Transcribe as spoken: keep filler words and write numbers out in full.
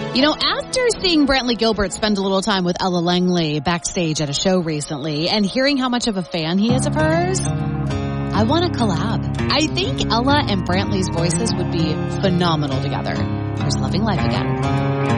You know, after seeing Brantley Gilbert spend a little time with Ella Langley backstage at a show recently and hearing how much of a fan he is of hers, I want to collab. I think Ella and Brantley's voices would be phenomenal together. Here's Loving Life Again.